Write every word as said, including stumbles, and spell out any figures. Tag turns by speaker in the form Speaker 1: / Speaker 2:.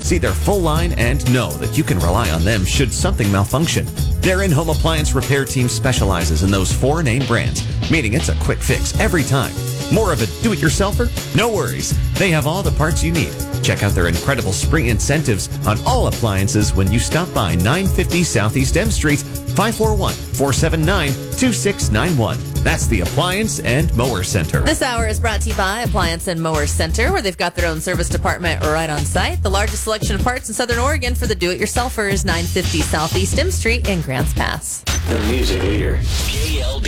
Speaker 1: See their full line and know that you can rely on them should something malfunction. Their in-home appliance repair team specializes in those four name brands, meaning it's a quick fix every time. More of a do-it-yourselfer? No worries. They have all the parts you need. Check out their incredible spring incentives on all appliances when you stop by nine fifty Southeast M Street, five four one, four seven nine, two six nine one. That's the Appliance and Mower Center.
Speaker 2: This hour is brought to you by Appliance and Mower Center, where they've got their own service department right on site. The largest selection of parts in Southern Oregon for the do-it-yourselfers, nine fifty Southeast M Street in Grants Pass.
Speaker 3: The music leader. K L D.